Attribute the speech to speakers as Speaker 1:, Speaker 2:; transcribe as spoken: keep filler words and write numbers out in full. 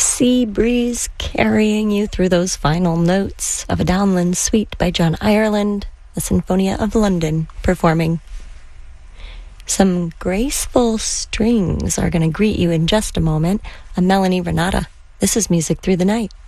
Speaker 1: sea breeze carrying you through those final notes of a downland suite by John Ireland, the Sinfonia of London performing. Some graceful strings are going to greet you in just a moment. I'm Melanie Renata. This is Music Through the Night.